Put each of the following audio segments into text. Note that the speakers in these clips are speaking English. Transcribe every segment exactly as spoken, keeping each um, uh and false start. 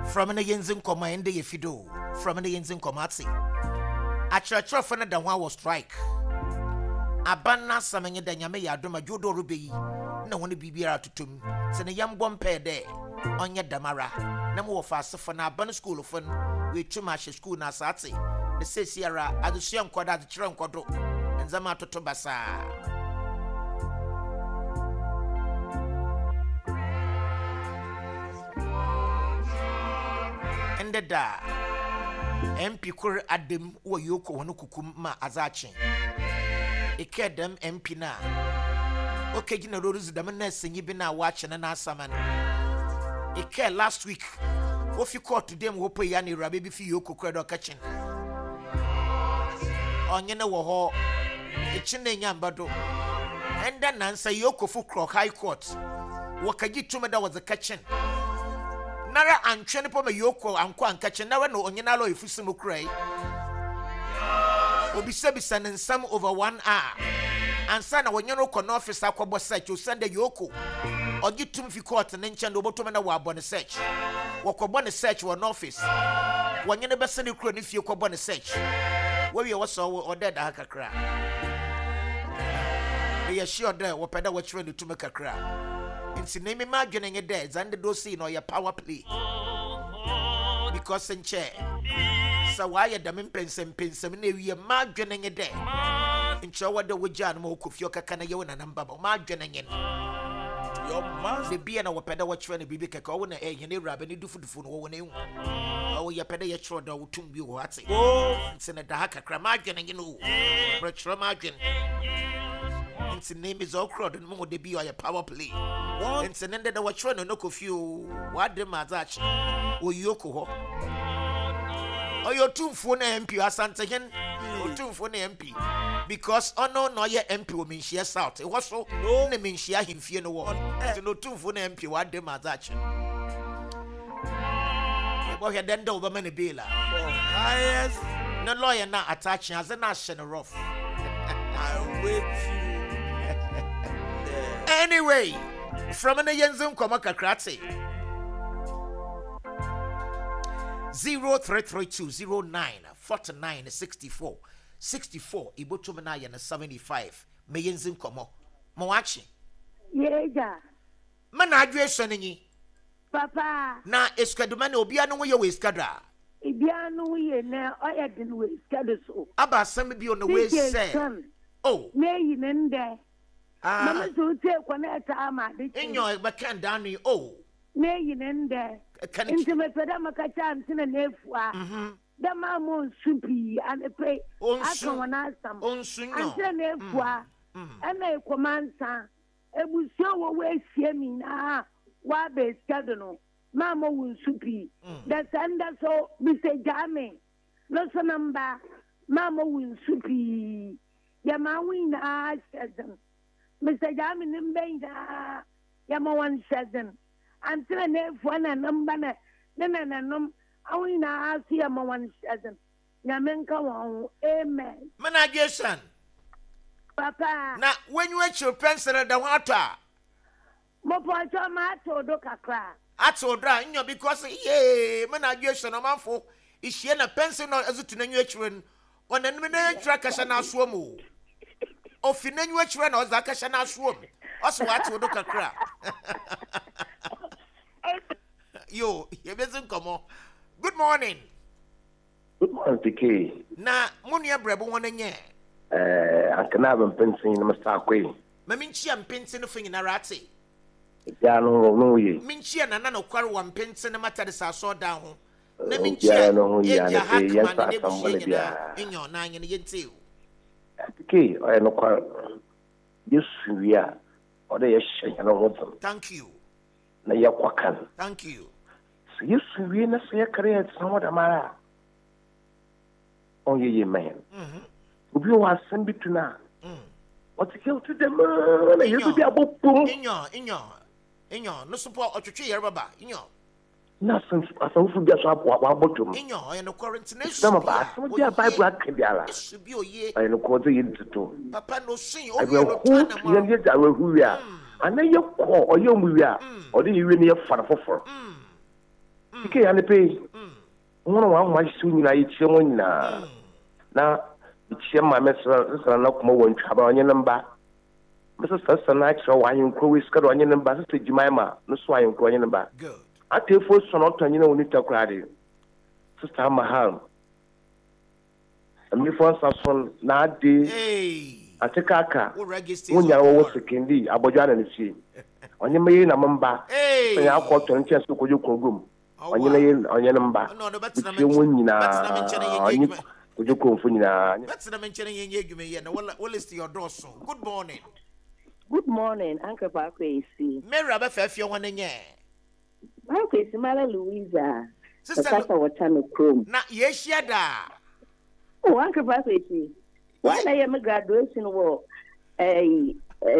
From the Yenzin Command, if you do, from the Yenzin Comati. A church of another one was strike. A banner summon the Yamea Doma Judo Ruby, no one be beer to tum, send a young one pair there on your Damara. No more fast for our bonus school of fun with too much school Nasati. The Sierra at the Siam Quad at the Tron Quadro and Zamato Tobasa. And the da M P Kur Adam or Yoko Wanukuma Azachi. A kedem M P na. Okay, you know, those the menace and you been now watching an asaman. A care last week. What you caught to them, Wope Yani Rabbi for Yoko Credo catching. On you know, wo a chin yambado. And then answer Yoko Fukro High Court. What can you tell me that was a catching? Nara and Chenipo Yoko and Kwan catching never no on Yanalo if you smoke cray. Obi Sebisan and some over one hour. And son, when you know, con office, I could search you send a Yoko. Or get to me if you caught an inch and over to me now on a search. Walk upon a search one office. When you never send you crane if you come on a search. Where you was or dead, I can cry. They are sure there were better what's ready to make a cry. It's in name imagining a dead and the dosing or your power play. Because in chair. So why are the impens and pins and we imagining a day? In show what the Wijan Mok of your cacana and number margining in. Your master be an our pedal watch when a baby cacao and a any rabbit do for the phone over name. Oh, your pedal yet short or to be what's it. It's in a dark margining in you. Retro margin. It's name is all crowd and more they be or your power play. It's an ended our trying to knock of you. What the Mazach or Yoko. Oh, your two phone M P are Santa Hen, or two phone M P. Because oh no, no, your M P will mean she has out. It was so no name mean she him fear no one. So no two phone M P, what them as action. Well, he then over many bailer. Highest no lawyer now attaching as a national rough. I wait you. Anyway, from an Yenzum Komaka Kratzi. Zero three three two zero nine forty nine sixty four sixty four Ibotumana and seventy five Mayenzin Komo Moachi. Yeja. Managration ni Papa. Na eskadumane obiano wo ye we skadra. Ibiano ye na oyedin we skadaso. Aba some be on the way say. Oh. Me yinende. Ah. Mama so te kwana ta ama de. In your back down ni oh. Me yinende. Into me peda makacha antina nefua. Mhm. Da mamo supi and pray. Onsu. Wana sam. Onsu no. Antina nefua. Ana ekomansa. Ebusio wo we sie mi na wa be skadono. Mamo wun supi. Da sanda so bise jame. No so namba. Mamo wun supi. Ya mawin na season. Mister Jame nimbenja. Ya mawan season. Until next one and number, then and num, I will not see a one season. Yamenka, amen. Managation. Papa. Now, when you eat your pencil at the water, Mopocho Mato Doka cry. I told her, you know, because, yea, managation, a man for is she a pencil or as it in your children when the minute trackers and our swim. Of in your children or Zakas and our swim. Also, what to look at crap. Yo, you doesn't come on. Good morning. Good morning, P K. Na, Munia Brabo one in ye. Eh, I can have a pencil in my stock way. Maminchi and pencil thing in a ratty. Yeah, no, no, ye. Minchi and another quarrel one pencil matter is I saw down. Neminchi, I know, yeah, yes, in your nine and yen too. P K, I know quite. Yes, we are. Or they are know them. Thank you. Na yakwakan. Thank you. So yes, we na say career somewhat amara. Oh ye man. Mhm. Obi wa asem bituna. Mm. What kill to them? Na you be abopum. Inyo, inyo. Inyo, no support or to your baba. Inyo. Na some some fu bi so apo abotum. Inyo, and the quarantine. Some ba some dia Bible akediala. It should be o ye. I no ko to yin to. Papa no sin. I Oh, will hold yen ye da we hu ya. Ana ye ko oyo mu wi a. Odi ye wi ne ye fara foforo. Mm. Ike ya ne pe. Ngono wa ma shi ni na yi che won na. Na che ma me sra sra na kuma won twa ba onye namba. Mr. Sasa na kira wa yin kro wi ska do onye namba Sister Jimaima no so ayin kro onye namba. Good. Atefo so no tanye na woni takrade. Sister Mahal. Ami fo Samson na ade. Hey. Atekaka. Wo register. Wonya wo sekendi abodwa na nsi. Onye meyi na mamba. Hey. Sanya akọtọ nche so kojo kongum. Onye na ye onye na mba. No, no, betina Tie won nyina. betina menchene ye Onye ye. kojo konfo nyina. Betina menchene ye ye gume ye na wala list your door so. Good morning. Good morning, Uncle Pakwesi. Mary abafafia wan nye. Pakwesi Mala Louisa. Sister Papa Watano Chrome. na ye shia da. Oh, Uncle Pakwesi. Why I am a graduation war a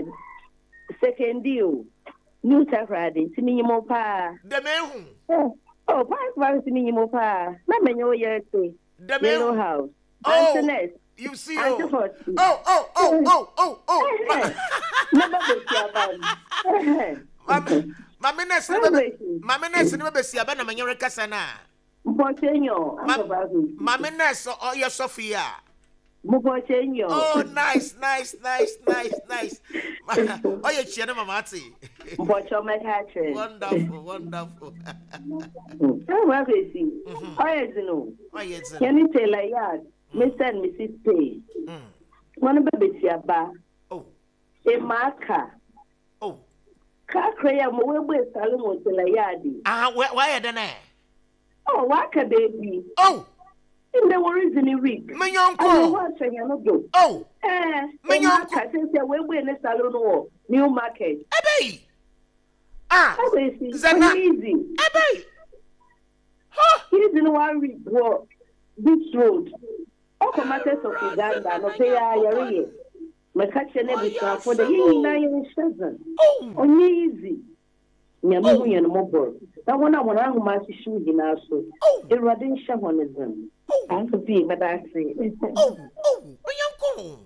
second deal. New Friday, Simi Mopa. De mehu. Oh, Pakwesi Simi Mopa. Not many years. De Yellow mehu. House. Oh, Antoinette. you see Auntie oh. Forty. Oh, oh, oh, oh, oh, oh. Never be sure. Mama, mama nesi Pakwesi. mama nesi ni bebe siaba na manyere kasa na. Mpotenyo, Uncle Pakwesi. Mama nesi o ya Sophia. Mpotenyo. Oh, nice, nice, nice, nice, nice. Oh, you cheer mama ati. Mpocho Mekache. Wonderful, wonderful. Oh, Pakwesi. Oh, yes, no. Oh, yes. Can you tell a yard? Mister and Missus Pay. One baby siaba. Oh, A marker. oh. Car craya mwe salon tell a yardi. Ah, why why are they? Oh, waka baby. Oh, In the words in a week. my I don't uncle. want to hear no go. Oh, Eh, My a uncle. marker since we were in a salon or new market. Ebe. Ah, Pakwesi. Zana. Easy. Ebe. Huh? He's in one week. This road. All commanders of Uganda, no pay a year. My catch and everything for the yin nine seven. Oh, On easy. Yamu and mobile. That one I want to match shoe in our so. oh, A radin shamanism. I could be, but I say. oh, oh, my uncle.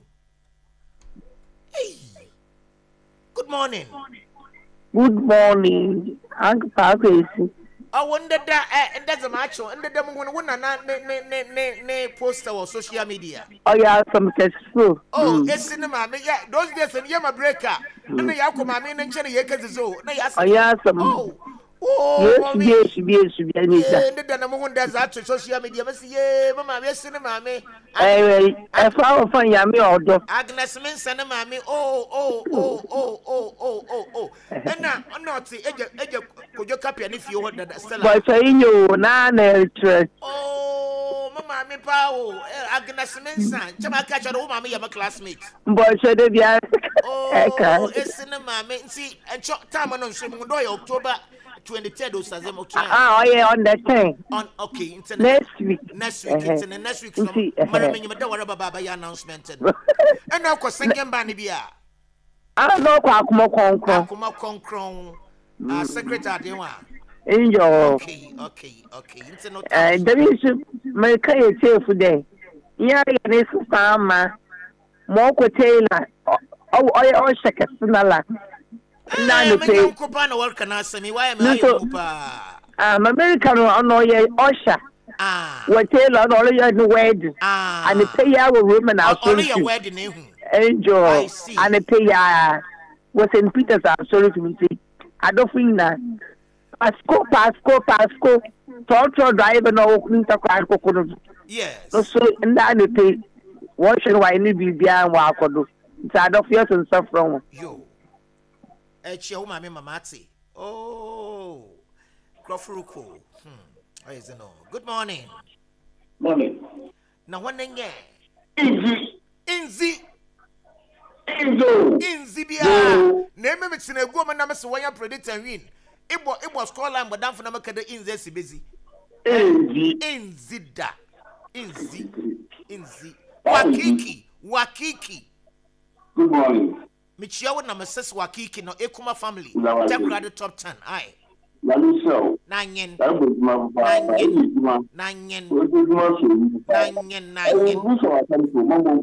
Hey. Good morning. Good morning, Uncle Pakwesi. I wonder that eh, and that's a macho, and the demon when na na ne ne ne ne poster or social media. Oh, yeah, some successful. Oh, it's cinema. Me yeah, those days and yama breaker. And the yako mami and chene yeka zo. Na yas. Oh, yeah, some. Oh, oh, Yes, mommy. yes, yes, yes, Yeah, and then I'm on that social media. But yeah, mama, yes, cinema me. Eh, I found from Yami order. Agnes Minson and mammy. Oh, oh, oh, oh, oh, oh, oh, oh. And now, I'm not saying, could you copy and if you want that Stella? But I know, Nana, Oh, mama, me pow. Agnes Minson. Chama catch a woman, me, my classmate. but I did, yeah. Oh, it's cinema. See, and chop time on Shimon October twenty-third or Sazem. Okay. Ah, oh, yeah, on that thing. On okay, internet. Next week. Next week, it's in the next week. You From see, uh-huh. Madam, you don't worry about your announcement. And now, because singing Banibia, I don't know what I'm going to Akuma Concron, uh, secretary, you are. enjoy. Okay, okay, okay. Internet. Uh, there is my career for day. Yeah, this is Sama. Moko Taylor. Oh, oh, shake it. Nala. Nano pay. Kupana work and ask me why am I Kupa? I'm American on no ye Osha. Ah, What Taylor only had the wedding. ah, And the pay our women are only a wedding. enjoy. I see. And the pay was in Peter's absolute music. I don't think that. Pasco, Pasco, Pasco. Torture driver no intercry coconut. Yes. So, and then the pay. Watching why any be behind Wakodo. It's out of years and stuff from. Yo. Echi o mama mamati. Oh. Krofuruko. Hmm. Where is it no? Good morning. Morning. Na wane nye. Inzi. Inzi. Inzo. Inzi bia. Na eme metsina egu ma na me se wanya predict and win. Ibo ibo score line but dan for na me kada inzi sibezi. Inzi. Inzi da. Inzi. Inzi. Wakiki. Wakiki. Good morning. Michia wo na me ses Wakiki no Ekuma family. Lawale. Take the top ten. Aye. Lalu Nanyen. saya berjumpa Pak ini cuma Nanyen. berjumpa sini. Nanyen Eh, nanyen. ini soal tadi tu mampu.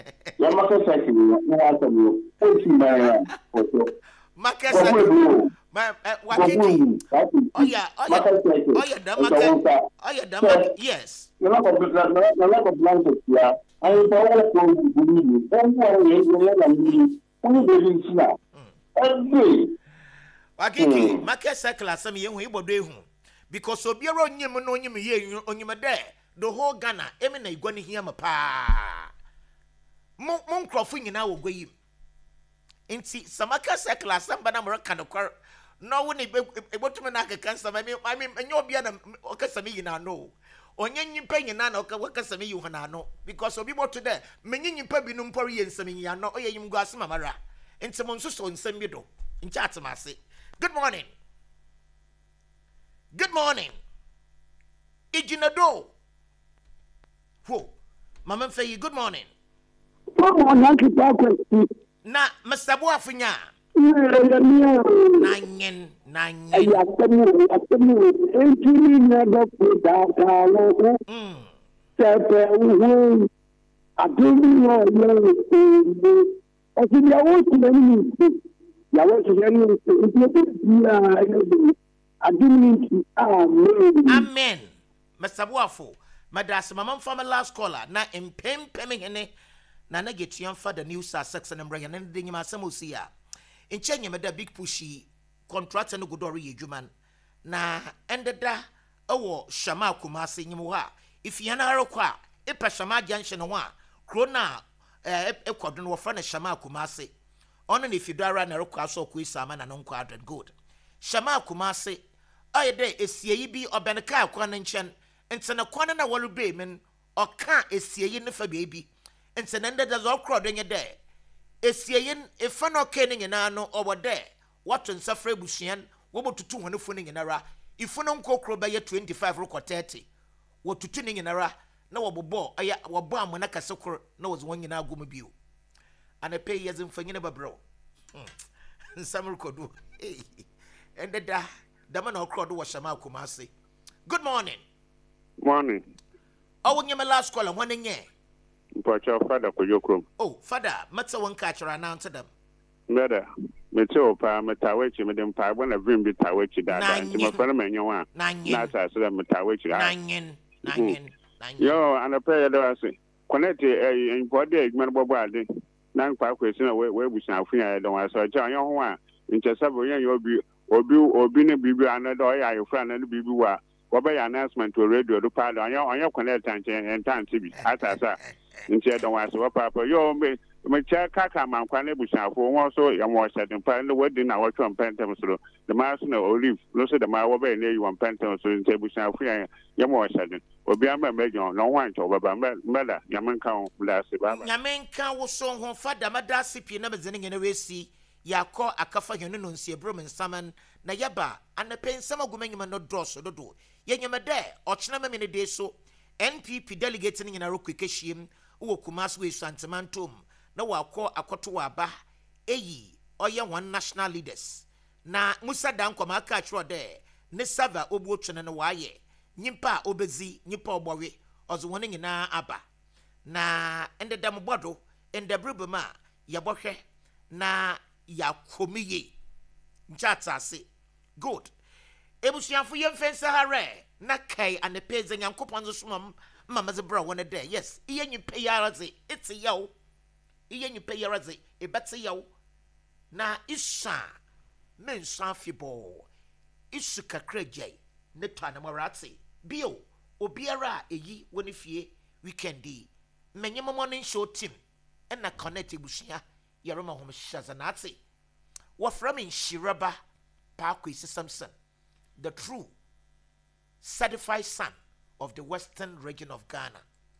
Yang masa saya kini, yang ada ni, pun cuma foto. Makasa Oh, Ma wakiti. Oh yeah, oh yeah. Oh yeah, the market. Oh yeah, the market. Yes. You know, the lack of blankets here. I am all going to believe you. Everyone is going to believe you. Every. Wakiti, market circle as some young people do. Because so be around you, no, you may on your there. The whole Ghana, Emily, going to hear my pa. Mon Crawford, you now will go in. Inti, Samaka circle as some banana can occur. No one able to make a cancer. I mean, I mean, and you'll be an Okasami, you know. On your paying an oka Wakasami, you know, because of people today, many pebinum pori and some ya no, you gas mamara, and some so in some middle, in Chatamasi. Good morning. Good morning. Ijinado. Who? Mama Faye, good morning. Good morning, Na, Mister Boafinya. Nanyen, nanyen. Amen. Mister Boafo, Madas, Mamma Family last caller, na impem peming hene, na na get young for the news are sex and bring and ending in my samusia. In Chenya made a big pushy contract and Godori Juman. Na ended da awo Shama Kumasi Nimuha. If Yana Roqua, Epa Shama Junction one, Krona a quadrant of friend Shama Kumasi. On and if you dara Naroka so Quisaman and on quadrant good. Shama Kumasi, I day is Siabi or Benaka Quananchan, and Sana Quanana Wallu Bayman, or can't is Siayin for baby, and Sananda does all crowding a day. Esiayin if no kenning in ano over there. What on suffer bushian, what to two hundred funning in ara. If no cockro by twenty five rock or thirty. What to tuning in ara. No abo, I wa bomb when I can succor knows one in our gumabu. And I pay years in for never bro. Summer could do. And the da, the man or crowd was Shama Kumasi. Good morning. Morning. Oh, when you my last call, one in ye. Pacha father for your room. Oh, father, Matsa one catcher announced them. Better. Metro pa metawechi me dem pa when I bring the tawechi that and my friend man you want. Nine yen. Nasa so that metawechi. Nine yen. Nine yen. Yo, and a pair of say. Connect a in body man bobadi. Nang pa question where we shall free I don't want so John you want. In just several years you'll be or be or be a bibi another your friend and the bibi wa. What by announcement to radio to pad on your on your connect and time T V. Atasa. Nti don't want so papa yo me me cha kaka man kwane bushafo won so yam wo setting pa no wadi na wo twon pentem so the mass no olive no so the ma wo be na you wan pentem so nti bushafo yan yam wo setting obi am mejo no wan to baba mela yam kan blase baba yam kan wo so ho fada madase pie na mezene ngene wesi yakọ akafa hwene no nsie brom nsaman na yaba anapen sama gumanyima no drosso dodo yenyemede ochena memene de so N P P delegate ni na rokwekehiem wo Kumasi we Santamantom na wakọ akoto aba eyi oye one national leaders na Musa Dankoma aka chro de ne sava obu otwene no waye nyimpa obezi nyimpa obọwe ozo woni nyina aba na ende dam bodo ende brubema yebohwe na yakomiye nchatase good ebusuafo yemfensa hare na kai anepeze nyankopon zo sumam mama ze bra wona day yes iye nyipe yaraze it's yaw iye nyipe yaraze e betse yaw na isha mensa fibo isu kakra jai ne twana marate bio obiara eyi woni fie weekendi menye morning show team na connect ebusia yaroma hom shazanate wo from Shiraba Parkway Samson the true certified son of the western region of Ghana.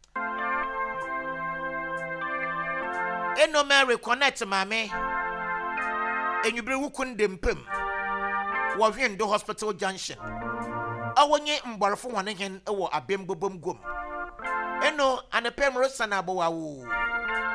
Eno Mary connect mame. Enyubre wukun dempem. Wo hwen do hospital junction. Awonye mbarfo wane hen ewo abem bobom gom. Eno anepem rosana bo wawo.